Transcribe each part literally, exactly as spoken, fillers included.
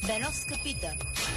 Беновска пита.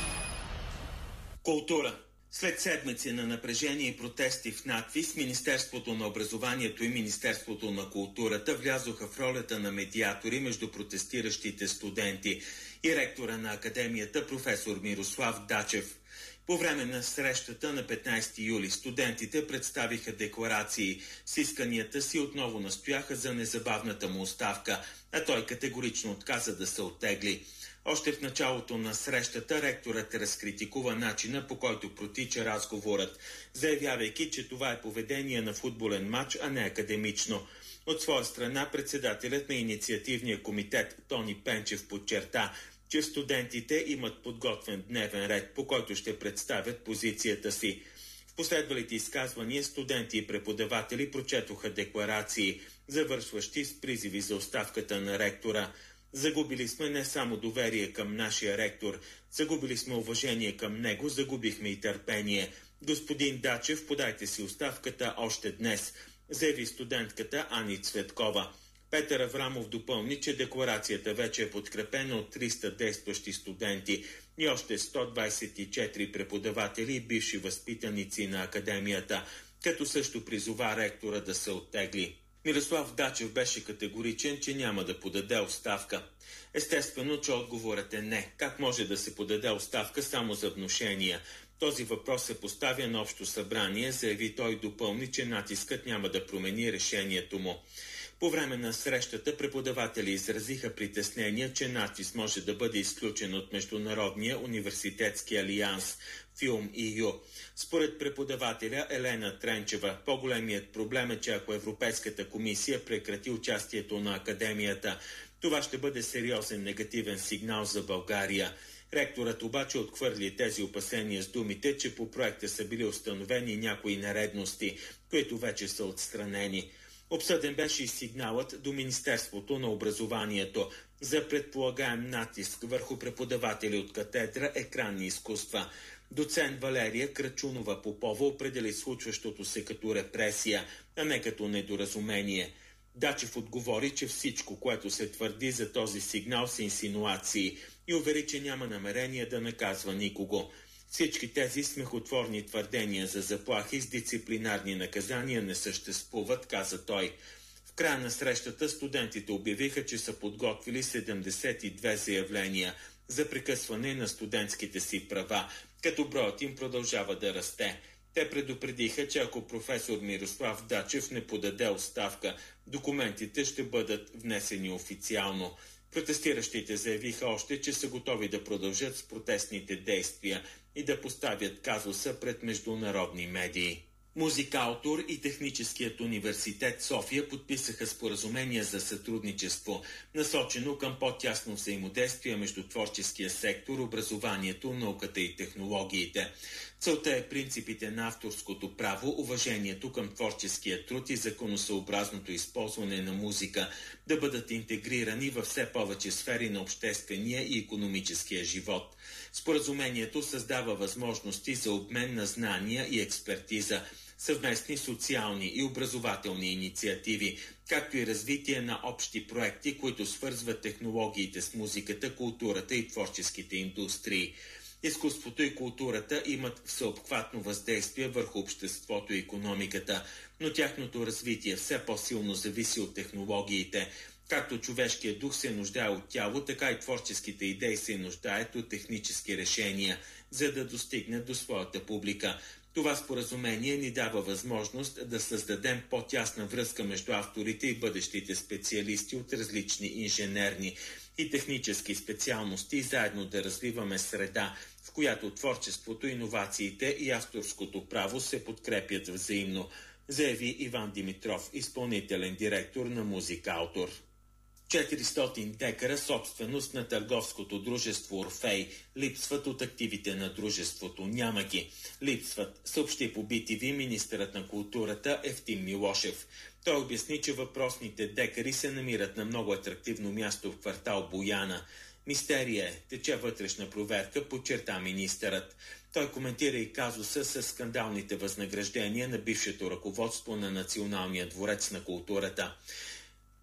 Култура. След седмици на напрежение и протести в надвис, Министерството на образованието и Министерството на културата влязоха в ролята на медиатори между протестиращите студенти и ректора на академията професор Мирослав Дачев. По време на срещата на петнайсети юли студентите представиха декларации. С исканията си отново настояха за незабавната му оставка, а той категорично отказа да се оттегли. Още в началото на срещата ректорът разкритикува начина, по който протича разговорът, заявявайки, че това е поведение на футболен матч, а не академично. От своя страна председателят на инициативния комитет Тони Пенчев подчерта, че студентите имат подготвен дневен ред, по който ще представят позицията си. В последвалите изказвания студенти и преподаватели прочетоха декларации, завършващи с призиви за оставката на ректора. Загубили сме не само доверие към нашия ректор, загубили сме уважение към него, загубихме и търпение. Господин Дачев, подайте си оставката още днес, заяви студентката Ани Цветкова. Петър Аврамов допълни, че декларацията вече е подкрепена от триста действащи студенти и още сто двайсет и четири преподаватели и бивши възпитаници на академията, като също призова ректора да се оттегли. Мирослав Дачев беше категоричен, че няма да подаде оставка. Естествено, че отговорът е не. Как може да се подаде оставка само за внушения? Този въпрос се поставя на общо събрание, заяви той, допълни, че натискът няма да промени решението му. По време на срещата преподаватели изразиха притеснения, че натиск може да бъде изключен от Международния университетски алианс Филм и ю. Според преподавателя Елена Тренчева, по-големият проблем е, че ако Европейската комисия прекрати участието на академията, това ще бъде сериозен негативен сигнал за България. Ректорът обаче отхвърли тези опасения с думите, че по проекта са били установени някои нередности, които вече са отстранени. Обсъден беше и сигналът до Министерството на образованието за предполагаем натиск върху преподаватели от катедра екранни изкуства. Доцент Валерия Крачунова-Попова определи случващото се като репресия, а не като недоразумение. Дачев отговори, че всичко, което се твърди за този сигнал, са инсинуации и увери, че няма намерение да наказва никого. Всички тези смехотворни твърдения за заплахи с дисциплинарни наказания не съществуват, каза той. В края на срещата студентите обявиха, че са подготвили седемдесет и две заявления за прекъсване на студентските си права, като броят им продължава да расте. Те предупредиха, че ако професор Мирослав Дачев не подаде оставка, документите ще бъдат внесени официално. Протестиращите заявиха още, че са готови да продължат с протестните действия и да поставят казуса пред международни медии. Музикаутор и Техническият университет София подписаха споразумение за сътрудничество, насочено към по-тясно взаимодействие между творческия сектор, образованието, науката и технологиите. Целта е принципите на авторското право, уважението към творческия труд и законосъобразното използване на музика да бъдат интегрирани във все повече сфери на обществения и икономическия живот. Споразумението създава възможности за обмен на знания и експертиза, съвместни социални и образователни инициативи, както и развитие на общи проекти, които свързват технологиите с музиката, културата и творческите индустрии. Изкуството и културата имат всеобхватно въздействие върху обществото и икономиката, но тяхното развитие все по-силно зависи от технологиите. Както човешкият дух се нуждае от тяло, така и творческите идеи се нуждаят от технически решения, за да достигнат до своята публика. Това споразумение ни дава възможност да създадем по-тясна връзка между авторите и бъдещите специалисти от различни инженерни и технически специалности и заедно да развиваме среда, в която творчеството, иновациите и авторското право се подкрепят взаимно, заяви Иван Димитров, изпълнителен директор на Музикаутор. четиристотин декара собственост на търговското дружество Орфей липсват от активите на дружеството. Няма ги. Липсват, съобщи по би ти ви министърът на културата Евтим Милошев. Той обясни, че въпросните декари се намират на много атрактивно място в квартал Бояна. Мистерия е, тече вътрешна проверка, подчерта министърът. Той коментира и казуса с скандалните възнаграждения на бившето ръководство на Националния дворец на културата.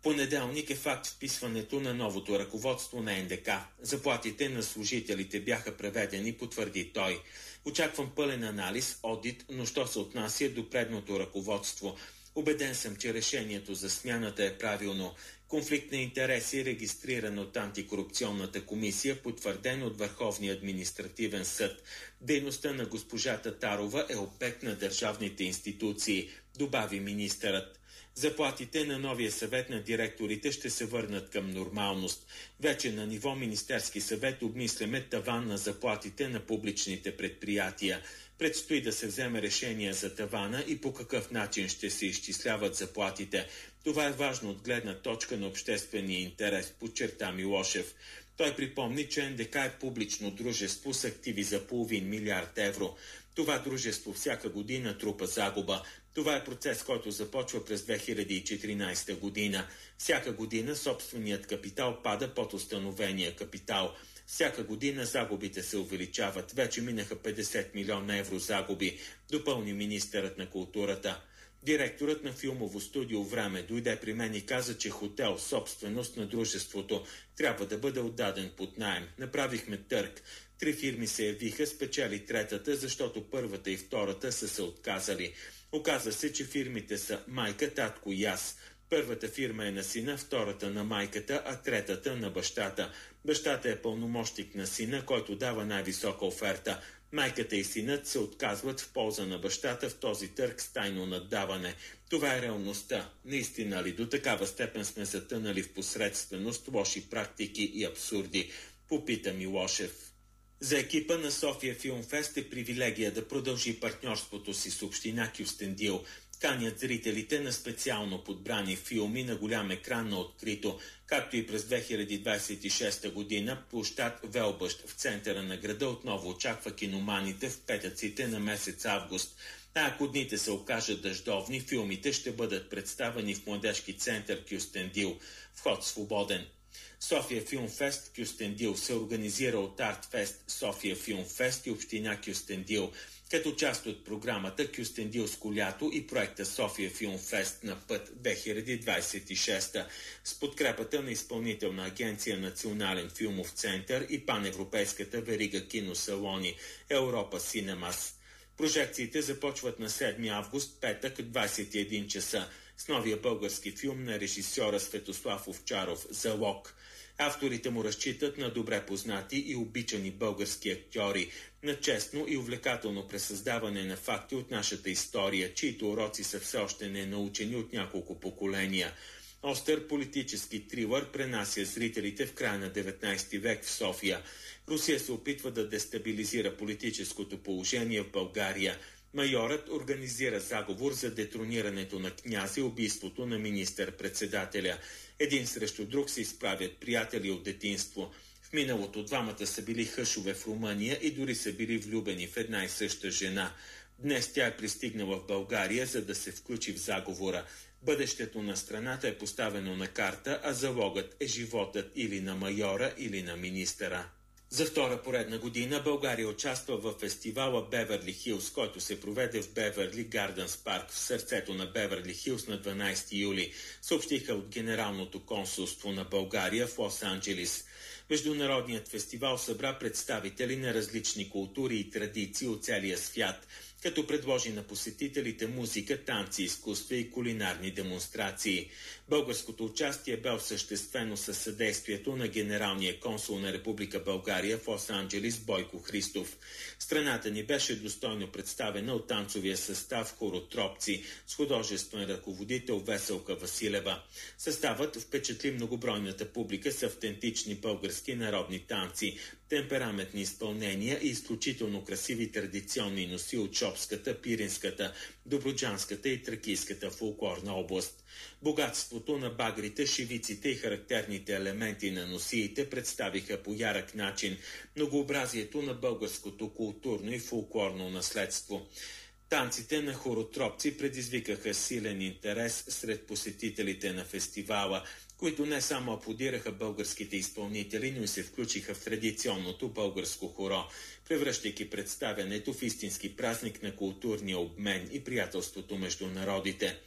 Понеделник е факт вписването на новото ръководство на Ен Де Ка. Заплатите на служителите бяха преведени, потвърди той. Очаквам пълен анализ, одит, но що се отнася до предното ръководство. Убеден съм, че решението за смяната е правилно. Конфликт на интереси, регистриран от антикорупционната комисия, потвърден от Върховния административен съд. Дейността на госпожа Татарова е обект на държавните институции, добави министърът. Заплатите на новия съвет на директорите ще се върнат към нормалност. Вече на ниво Министерски съвет обмисляме таван на заплатите на публичните предприятия. Предстои да се вземе решение за тавана и по какъв начин ще се изчисляват заплатите. Това е важно от гледна точка на обществения интерес, подчерта Милошев. Той припомни, че Ен Де Ка е публично дружество с активи за половин милиард евро. Това дружество всяка година трупа загуба. Това е процес, който започва през две хиляди и четиринадесета година. Всяка година собственият капитал пада под установения капитал. Всяка година загубите се увеличават. Вече минаха петдесет милиона евро загуби, допълни министърът на културата. Директорът на филмово студио Време дойде при мен и каза, че хотел, собственост на дружеството, трябва да бъде отдаден под наем. Направихме търг. Три фирми се явиха, спечели третата, защото първата и втората са се отказали. Оказа се, че фирмите са майка, татко и аз. Първата фирма е на сина, втората на майката, а третата на бащата. Бащата е пълномощник на сина, който дава най-висока оферта. Майката и синът се отказват в полза на бащата в този търг с тайно наддаване. Това е реалността. Наистина ли до такава степен сме затънали в посредственост, лоши практики и абсурди? Попита Милошев. За екипа на София Филмфест е привилегия да продължи партньорството си с община Кюстендил. Канят зрителите на специално подбрани филми на голям екран на открито, както и през две хиляди двадесет и шеста година площад Велбъщ в центъра на града отново очаква киноманите в петъците на месец август. А ако дните се окажат дъждовни, филмите ще бъдат представени в младежки център Кюстендил. Вход свободен. София Филмфест Кюстендил се организира от Артфест София Филмфест и община Кюстендил, като част от програмата Кюстендилско лято и проекта София Филмфест на път две хиляди двадесет и шеста с подкрепата на Изпълнителна агенция Национален филмов център и паневропейската верига киносалони Европа Синемас. Прожекциите започват на седми август, петък, двадесет и един часа, с новия български филм на режисьора Светослав Овчаров «Залог». Авторите му разчитат на добре познати и обичани български актьори, на честно и увлекателно пресъздаване на факти от нашата история, чието уроци са все още не научени от няколко поколения. Остър политически трилър пренася зрителите в края на деветнадесети век в София. Русия се опитва да дестабилизира политическото положение в България. Майорът организира заговор за детронирането на князя и убийството на министър-председателя. Един срещу друг се изправят приятели от детинство. В миналото двамата са били хъшове в Румъния и дори са били влюбени в една и съща жена. Днес тя е пристигнала в България, за да се включи в заговора. Бъдещето на страната е поставено на карта, а залогът е животът или на майора, или на министъра. За втора поредна година България участва в фестивала Беверли Хилс, който се проведе в Беверли Гарденс парк в сърцето на Беверли Хилс на дванадесети юли, съобщиха от Генералното консулство на България в Лос-Анджелис. Международният фестивал събра представители на различни култури и традиции от целия свят, като предложи на посетителите музика, танци, изкуства и кулинарни демонстрации. Българското участие бе осъществено със съдействието на генералния консул на Република България в Лос-Анджелис Бойко Христов. Страната ни беше достойно представена от танцовия състав Хоротропци с художествен ръководител Веселка Василева. Съставът впечатли многобройната публика с автентични български народни танци, темпераментни изпълнения и изключително красиви традиционни носи от Шопската, Пиринската, Добруджанската и Тракийската фолклорна област. Богатството на багрите, шивиците и характерните елементи на носиите представиха по ярък начин многообразието на българското културно и фолклорно наследство. Танците на хоротропци предизвикаха силен интерес сред посетителите на фестивала, които не само аплодираха българските изпълнители, но и се включиха в традиционното българско хоро, превръщайки представянето в истински празник на културния обмен и приятелството между народите.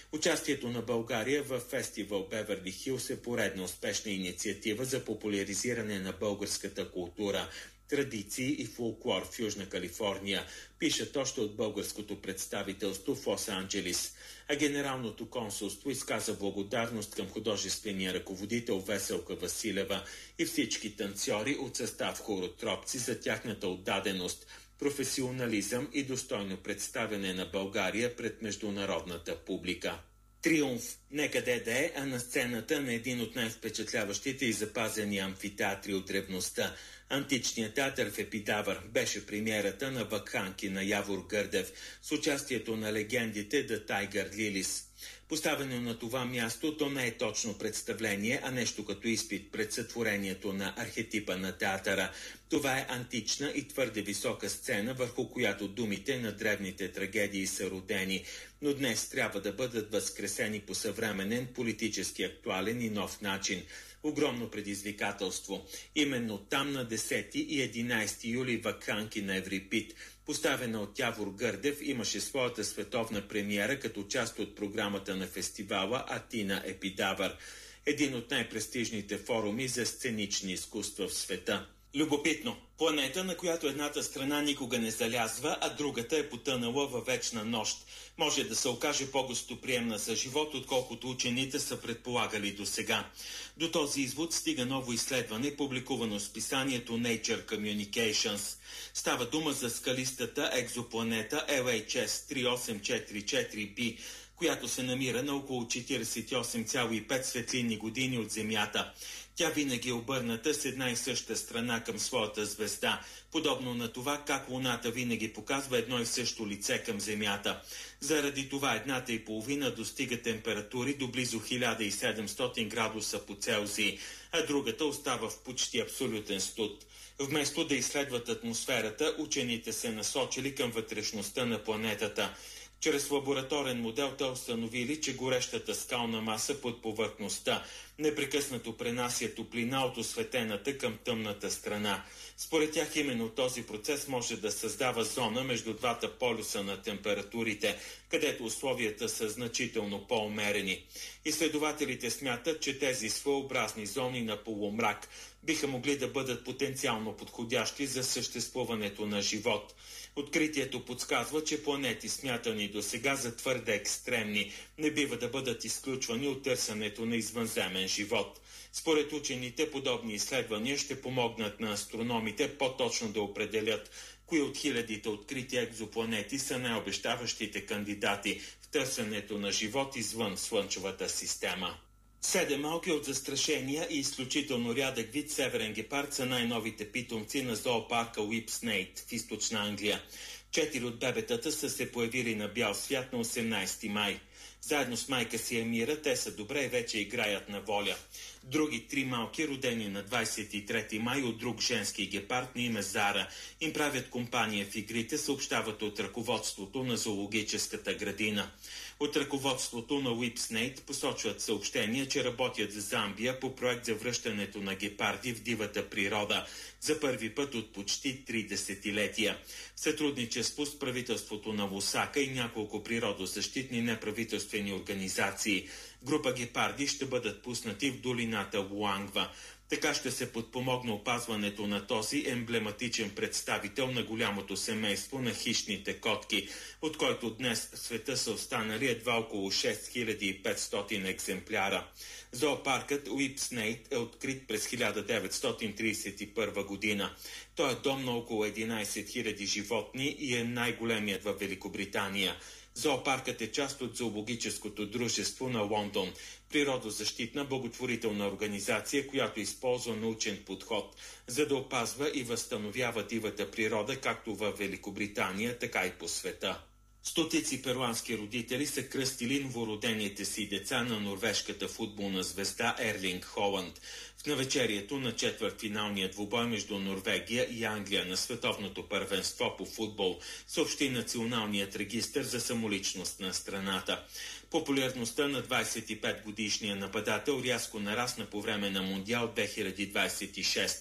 Участието на България в фестивал Беверли Хилс е поредна успешна инициатива за популяризиране на българската култура, традиции и фолклор в Южна Калифорния, пишат още от българското представителство в Лос-Анджелис. А Генералното консулство изказа благодарност към художествения ръководител Веселка Василева и всички танцори от състав Хоротропци за тяхната отдаденост, професионализъм и достойно представяне на България пред международната публика. Триумф, некъде да е, а на сцената на един от най-впечатляващите и запазени амфитеатри от древността. Античният театър в Епидавър беше премиерата на Вакханки на Явор Гърдев с участието на легендите The Tiger Lilies. Поставено на това място, то не е точно представление, а нещо като изпит пред сътворението на архетипа на театъра. Това е антична и твърде висока сцена, върху която думите на древните трагедии са родени, но днес трябва да бъдат възкресени по съвременен, политически актуален и нов начин. Огромно предизвикателство. Именно там на десети и единайсети юли Вакханки на Еврипид, поставена от Явор Гърдев, имаше своята световна премиера като част от програмата на фестивала Атина Епидавър, един от най-престижните форуми за сценични изкуства в света. Любопитно. Планета, на която едната страна никога не залязва, а другата е потънала във вечна нощ. Може да се окаже по-гостоприемна за живот, отколкото учените са предполагали до сега. До този извод стига ново изследване, публикувано с писанието Nature Communications. Става дума за скалистата екзопланета Ел Ейч Ес три осем четири четири би, която се намира на около четирийсет и осем цяло и пет светлинни години от Земята. Тя винаги е обърната с една и съща страна към своята звезда, подобно на това как Луната винаги показва едно и също лице към Земята. Заради това едната и половина достига температури до близо хиляда и седемстотин градуса по Целзий, а другата остава в почти абсолютен студ. Вместо да изследват атмосферата, учените се насочили към вътрешността на планетата. Чрез лабораторен модел те установили, че горещата скална маса под повърхността непрекъснато пренася топлина от осветената към тъмната страна. Според тях именно този процес може да създава зона между двата полюса на температурите, където условията са значително по-умерени. Изследователите смятат, че тези своеобразни зони на полумрак биха могли да бъдат потенциално подходящи за съществуването на живот. Откритието подсказва, че планети, смятани до сега за твърде екстремни, не бива да бъдат изключвани от търсенето на извънземен живот. Според учените, подобни изследвания ще помогнат на астрономите по-точно да определят кои от хилядите открити екзопланети са най-обещаващите кандидати в търсенето на живот извън Слънчевата система. Седем малки от застрашения и изключително рядък вид северен гепард са най-новите питомци на зоопарка Уипснейт в източна Англия. Четири от бебетата са се появили на бял свят на осемнайсети май. Заедно с майка си Емира те са добре и вече играят на воля. Други три малки, родени на двайсет и трети май от друг женски гепард на име Зара, им правят компания в игрите, съобщават от ръководството на зоологическата градина. От ръководството на Уипснейт посочват съобщения, че работят за Замбия по проект за връщането на гепарди в дивата природа за първи път от почти три десетилетия. В сътрудничество с правителството на Лусака и няколко природозащитни неправителствени организации, група гепарди ще бъдат пуснати в долината Луангва. Така ще се подпомогне опазването на този емблематичен представител на голямото семейство на хищните котки, от който днес в света са останали едва около шест хиляди и петстотин екземпляра. Зоопаркът Уипснейт е открит през хиляда деветстотин трийсет и първа година. Той е дом на около единайсет хиляди животни и е най-големият във Великобритания. Зоопаркът е част от зоологическото дружество на Лондон, природозащитна благотворителна организация, която използва научен подход, за да опазва и възстановява дивата природа както в Великобритания, така и по света. Стотици перуански родители са кръстили новородените си деца на норвежката футболна звезда Ерлинг Холанд в навечерието на четвъртфиналния двубой между Норвегия и Англия на световното първенство по футбол, съобщи Националният регистър за самоличност на страната. Популярността на двайсет и пет годишния нападател рязко нарасна по време на Мондиал две хиляди двайсет и шеста.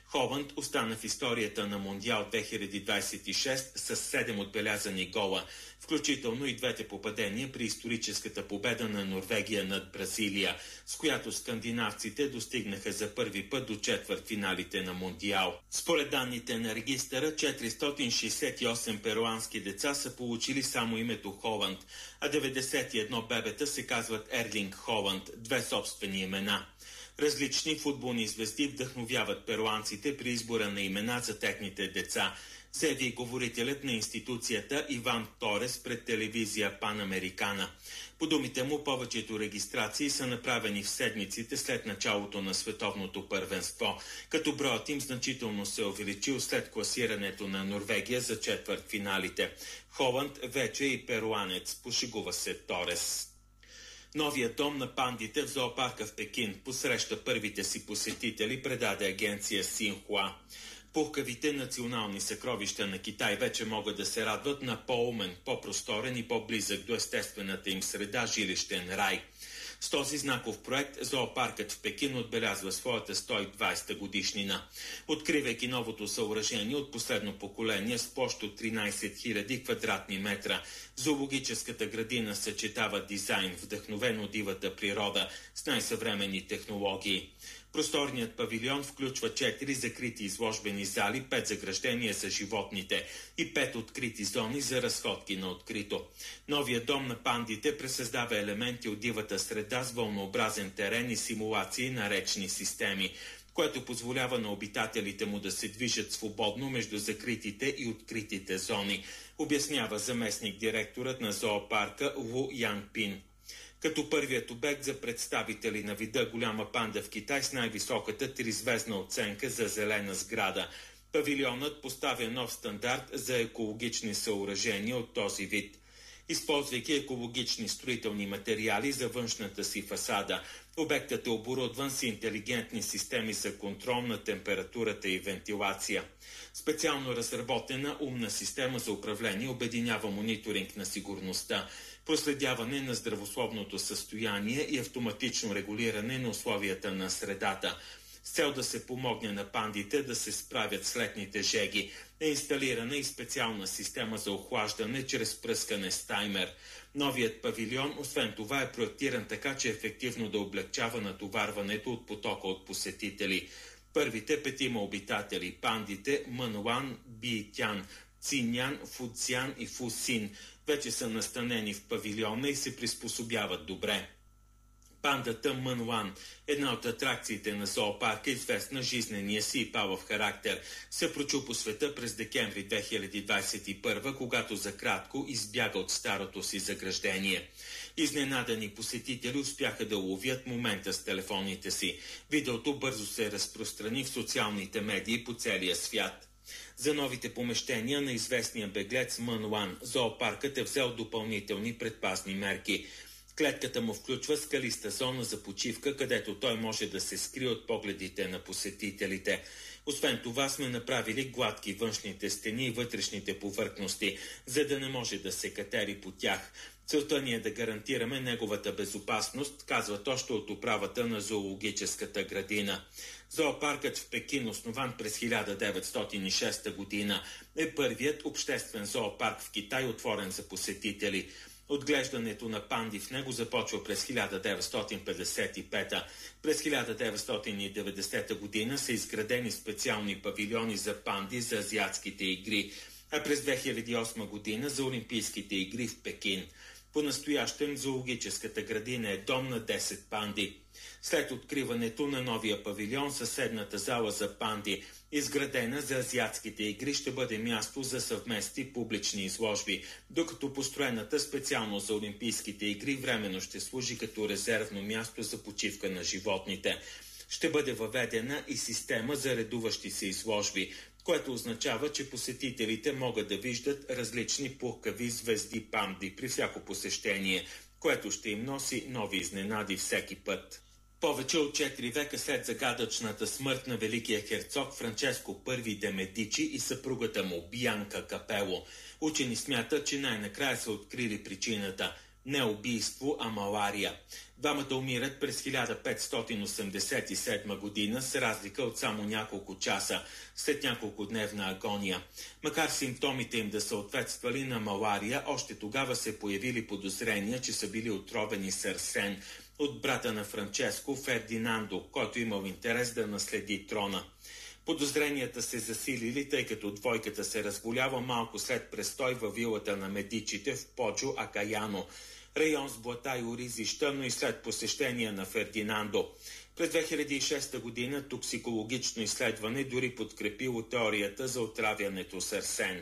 Холанд остана в историята на Мондиал две хиляди двадесет и шеста с седем отбелязани гола, включително и двете попадения при историческата победа на Норвегия над Бразилия, с която скандинавците достигнаха за първи път до четвъртфиналите на Мондиал. Според данните на регистъра, четиристотин шестдесет и осем перуански деца са получили само името Холанд, а деветдесет и едно бебета се казват Ерлинг Холанд, две собствени имена. Различни футболни звезди вдъхновяват перуанците при избора на имена за техните деца, заяви говорителят на институцията Иван Торес пред телевизия Панамерикана. По думите му, повечето регистрации са направени в седмиците след началото на световното първенство, като броят им значително се увеличил след класирането на Норвегия за четвъртфиналите. Холанд вече е и перуанец, пошегува се Торес. Новият дом на пандите в зоопарка в Пекин посреща първите си посетители, предаде агенция Синхуа. Пухкавите национални съкровища на Китай вече могат да се радват на по-умен, по-просторен и по-близък до естествената им среда жилищен рай. С този знаков проект зоопаркът в Пекин отбелязва своята сто и двадесета годишнина. Откривайки новото съоръжение от последно поколение с площ от тринадесет хиляди квадратни метра, зоологическата градина съчетава дизайн, вдъхновен от дивата природа, с най-съвременни технологии. Просторният павилион включва четири закрити изложбени зали, пет заграждения за животните и пет открити зони за разходки на открито. Новият дом на пандите пресъздава елементи от дивата среда с вълнообразен терен и симулации на речни системи, което позволява на обитателите му да се движат свободно между закритите и откритите зони, обяснява заместник-директорът на зоопарка Лу Янпин. Като първият обект за представители на вида голяма панда в Китай с най-високата тризвездна оценка за зелена сграда. Павилионът поставя нов стандарт за екологични съоръжения от този вид. Използвайки екологични строителни материали за външната си фасада, обектът е оборудван с интелигентни системи за контрол на температурата и вентилация. Специално разработена умна система за управление обединява мониторинг на сигурността, проследяване на здравословното състояние и автоматично регулиране на условията на средата. С цел да се помогне на пандите да се справят с летните жеги, е инсталирана и специална система за охлаждане чрез пръскане с таймер. Новият павилион, освен това, е проектиран така, че ефективно да облегчава натоварването от потока от посетители. Първите петима обитатели, пандите Мънлан, Биитян, Цинян, Фуцян и Фусин, вече са настанени в павилиона и се приспособяват добре. Пандата Мънлан, една от атракциите на зоопарка, известна жизнения си и палав характер, се прочу по света през декември две хиляди двадесет и първа, когато за кратко избяга от старото си заграждение. Изненадани посетители успяха да уловят момента с телефоните си. Видеото бързо се разпространи в социалните медии по целия свят. За новите помещения на известния беглец Мънлан зоопаркът е взел допълнителни предпазни мерки. Клетката му включва скалиста зона за почивка, където той може да се скрие от погледите на посетителите. Освен това сме направили гладки външните стени и вътрешните повърхности, за да не може да се катери по тях. Целта ни е да гарантираме неговата безопасност, казват още от управата на зоологическата градина. Зоопаркът в Пекин, основан през хиляда деветстотин и шеста година, е първият обществен зоопарк в Китай, отворен за посетители. Отглеждането на панди в него започва през хиляда деветстотин петдесет и пета. През хиляда деветстотин и деветдесета година са изградени специални павилиони за панди за азиатските игри, а през две хиляди и осма година за Олимпийските игри в Пекин. По-настоящем зоологическата градина е дом на десет панди. След откриването на новия павилион, съседната зала за панди, изградена за азиатските игри, ще бъде място за съвместни публични изложби, докато построената специално за Олимпийските игри временно ще служи като резервно място за почивка на животните. Ще бъде въведена и система за редуващи се изложби, което означава, че посетителите могат да виждат различни пухкави звезди панди при всяко посещение, което ще им носи нови изненади всеки път. Повече от четири века след загадъчната смърт на великия херцог Франческо Първи де Медичи и съпругата му Бянка Капело, учени смятат, че най-накрая са открили причината. Не убийство, а малария. Двамата умират през хиляда петстотин осемдесет и седма година с разлика от само няколко часа след няколкодневна агония. Макар симптомите им да съответствали на малария, още тогава се появили подозрения, че са били отровени с арсен от брата на Франческо Фердинандо, който имал интерес да наследи трона. Подозренията се засилили, тъй като двойката се разболява малко след престой във вилата на Медичите в Поджо Акаяно, район с блата и оризища, но и след посещение на Фердинандо. През две хиляди и шеста година токсикологично изследване дори подкрепило теорията за отравянето с арсен.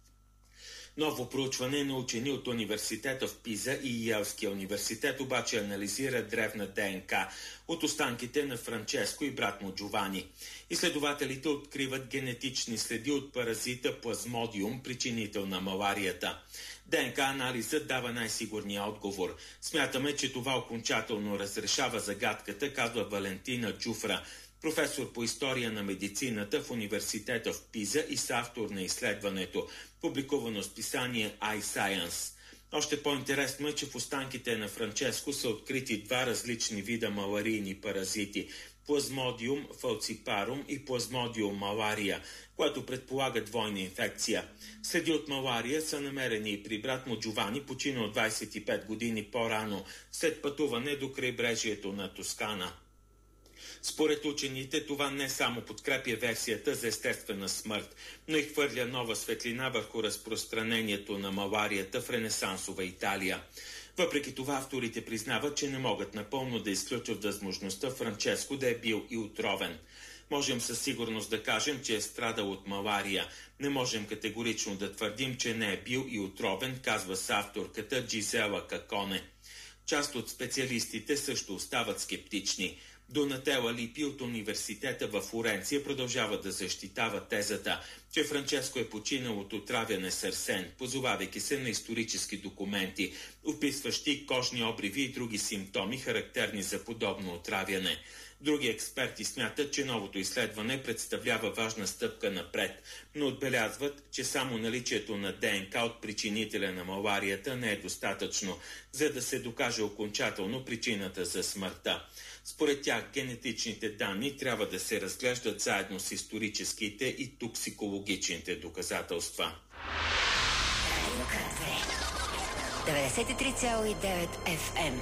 Ново проучване на учени от университета в Пиза и Йелския университет обаче анализира древна ДНК от останките на Франческо и брат му Джовани. Изследователите откриват генетични следи от паразита Плазмодиум, причинител на маларията. ДНК анализът дава най-сигурния отговор. Смятаме, че това окончателно разрешава загадката, казва Валентина Джуфра, професор по история на медицината в университета в Пиза и съавтор на изследването, публикувано с писание iScience. Още по-интересно е, че в останките на Франческо са открити два различни вида маларийни паразити – Плазмодиум фалципарум и Плазмодиум малария, което предполага двойна инфекция. Следи от малария са намерени и при брат му Джовани, починал двадесет и пет години по-рано, след пътуване до крайбрежието на Тоскана. Според учените, това не само подкрепя версията за естествена смърт, но и хвърля нова светлина върху разпространението на маларията в ренесансова Италия. Въпреки това, авторите признават, че не могат напълно да изключат възможността Франческо да е бил и отровен. Можем със сигурност да кажем, че е страдал от малария. Не можем категорично да твърдим, че не е бил и отровен, казва съавторката Джизела Каконе. Част от специалистите също остават скептични. Донателла Липи от университета във Флоренция продължава да защитава тезата, че Франческо е починал от отравяне с арсен, позовавайки се на исторически документи, описващи кожни обриви и други симптоми, характерни за подобно отравяне. Други експерти смятат, че новото изследване представлява важна стъпка напред, но отбелязват, че само наличието на ДНК от причинителя на маларията не е достатъчно, за да се докаже окончателно причината за смъртта. Според тях генетичните данни трябва да се разглеждат заедно с историческите и токсикологичните доказателства. деветдесет и три цяло и девет Еф Ем.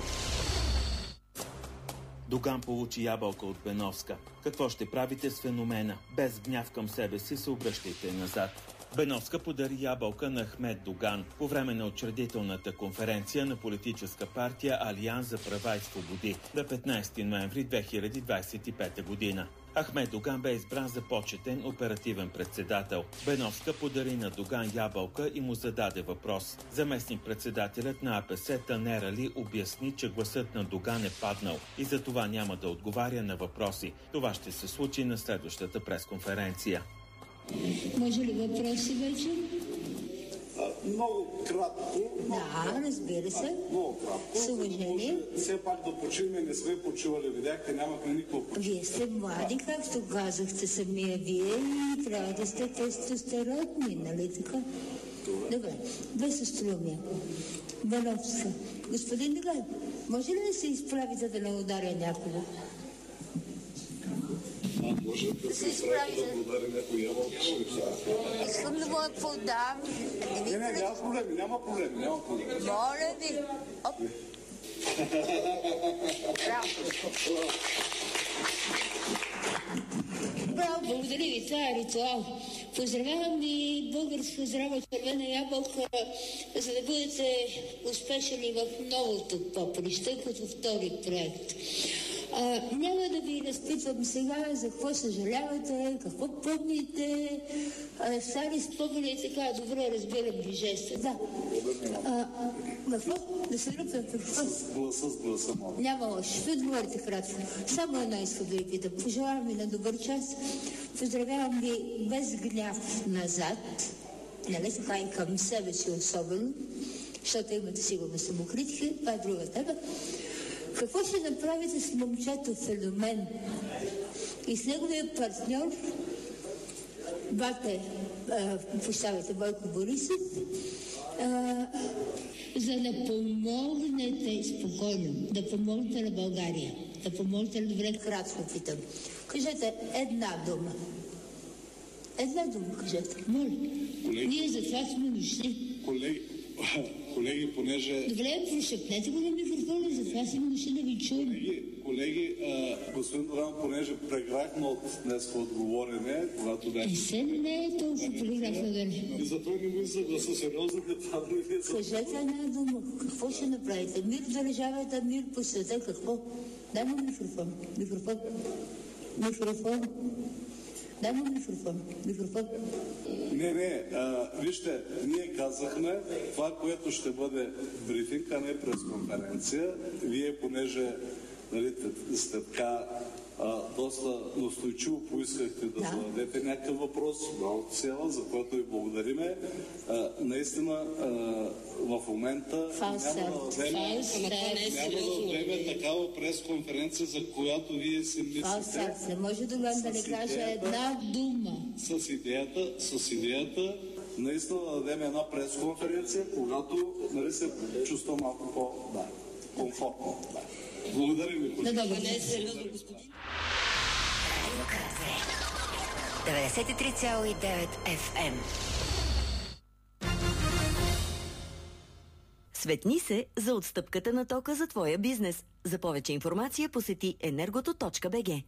Доган получи ябълка от Беновска. Какво ще правите с феномена? Без гняв към себе си се обръщайте назад. Беновска подари ябълка на Ахмед Доган по време на учредителната конференция на политическа партия Алианс за права и свободи на петнадесети ноември две хиляди двадесет и пета година. Ахмед Доган бе избран за почетен оперативен председател. Беновска подари на Доган ябълка и му зададе въпрос. Заместник-председателят на А Пе Се Танер Али обясни, че гласът на Доган е паднал и за това няма да отговаря на въпроси. Това ще се случи на следващата пресконференция. Може ли въпроси вече? А, много кратко. Да, разбира се. А, много кратко. С уважение. Все пак да почиваме, не сме почивали, видяхте, нямахме никакво почиване. Вие сте млади, както казахте самия вие, и трябва да сте тестостеронни, нали така? Добре. Добре, без астрономия. Беновска. Господин Доган, може ли да се изправите да не ударя някого? Може да се изправи да удари някой ябълка. Искам да му я подам. Не, не, няма проблеми, няма проблеми, няма проблеми. Моля ви. Оп. Браво. Браво, благодаря ви, това е ритуал. Поздравявам ви българска здрава червена ябълка, за да бъдете успешни в новото поприще, като втори проект. А, няма да ви разпитвам сега за какво съжалявате, какво помните, а, стари спомени и така, добре разбирам ви жеста. Да. А, какво? Да се рупя какво? С гласа, с гласа, мога. Няма лошо. Ще отговорите кратко. Само едно искам да ви питам. Пожелавам ви на добър час. Поздравявам ви без гняв назад. Нали така и към себе си особено, защото имате сигурно самокритика. Това е друга тема. Какво ще направите с момчето Феномен и с неговия партньор, бате, прощавайте, Бойко Борисов, а, за да помогнете спокойно, да помогнете на България, да помогнете на добре, кратко питам. Кажете една дума. Една дума кажете, моля. Колеги, ние за това сме дошли. Колеги, колеги, понеже... Добре, прошепнете го на микрофона, за това сме дошли да ви чуем. Колеги, колеги а, господин Доран, понеже преграхме от днес отговорене, когато бяхме... И се не е толкова преграхме да не. И затова не мисля да са сериозни това да не е... Кажете една дума. Какво ще направите? Мир в държавата, мир по света, какво? Дай му микрофон. Микрофон. Микрофон. Дай му микрофон. Микрофон. Не, не, а, вижте, ние казахме това, което ще бъде брифинг, а не пресконференция. Вие, понеже нали, сте така а, доста настойчиво поискахте да, да зададете някакъв въпрос, много цела, за което ви благодариме. А, наистина, а, в момента Фалсет. няма да дадем, няма да дадем такава пресконференция, за която вие си мислите. Фалсет. Не може да да не каже една дума. С идеята, с идеята наистина да дадем една пресконференция, когато нали, се чувства малко по да, комфортно. Да. Благодаря ви. Да, добре. деветдесет и три цяло и девет Еф Ем. Светни се за отстъпката на тока за твоя бизнес. За повече информация посети енергото точка би джи.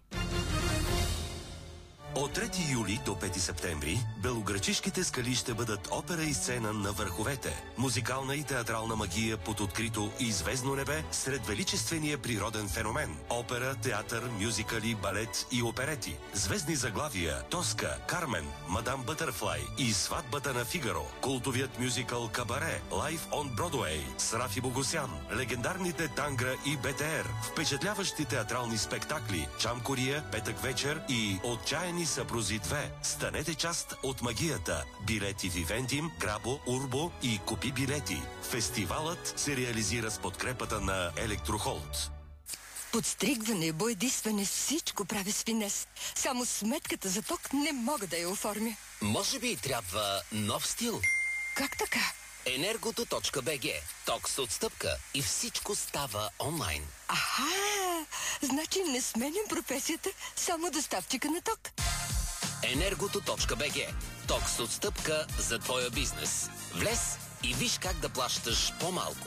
От трети юли до пети септември белоградчишките скали ще бъдат опера и сцена на върховете. Музикална и театрална магия под открито и звездно небе сред величествения природен феномен. Опера, театър, мюзикали, балет и оперети. Звездни заглавия Тоска, Кармен, Мадам Бътърфлай и Сватбата на Фигаро. Култовият мюзикъл Кабаре, Лайф он Бродуей с Рафи Богосян. Легендарните Тангра и Бе Те Ер. Впечатляващи театрални спектакли Чамкория, Петък вечер и Отчаяни съпрузи две. Станете част от магията. Билети Вивентим, Грабо, Урбо и Купи билети. Фестивалът се реализира с подкрепата на Електрохолд. Подстригване, боядисване, всичко прави с финес. Само сметката за ток не мога да я оформя. Може би трябва нов стил? Как така? енергото точка би джи. Ток с отстъпка и всичко става онлайн. Аха! Значи не сменям професията, само доставчика на ток. енергото точка би джи. Ток с отстъпка за твоя бизнес. Влез и виж как да плащаш по-малко.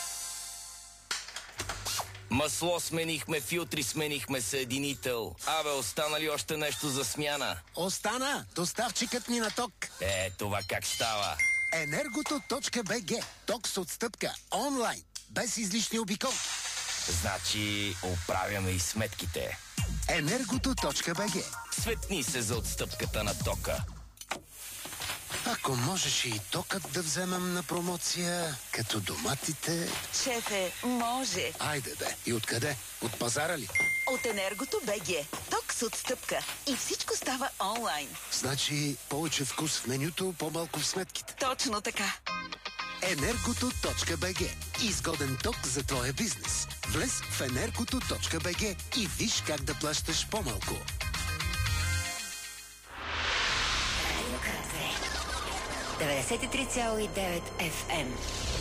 Масло сменихме, филтри сменихме, съединител. Абе, остана ли още нещо за смяна? Остана! Доставчикът ни на ток. Е, това как става? енергото точка би джи. Ток с отстъпка. Онлайн. Без излишни обиколки. Значи, оправяме и сметките. енергото точка би джи. Светни се за отстъпката на тока. Ако можеше и токът да вземам на промоция, като доматите... Шефе, може. Айде бе. И откъде? От пазара ли? От енергото точка би джи. Ток с отстъпка. И всичко става онлайн. Значи повече вкус в менюто, по-малко в сметките. Точно така. енергото точка би джи. Изгоден ток за твоя бизнес. Влез в енергото точка би джи и виж как да плащаш по-малко. деветдесет и три цяло и девет Еф Ем.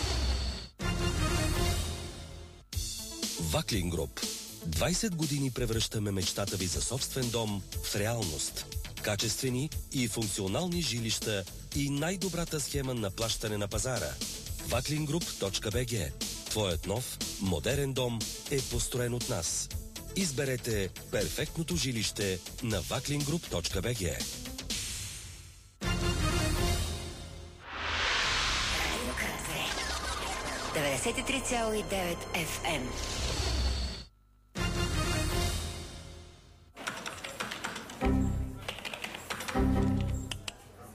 Ваклин Груп. двайсет години превръщаме мечтата ви за собствен дом в реалност. Качествени и функционални жилища и най-добрата схема на плащане на пазара. ваклин груп точка би джи. Твоят нов, модерен дом е построен от нас. Изберете перфектното жилище на ваклин груп точка би джи. деветдесет и три цяло и девет Еф Ем.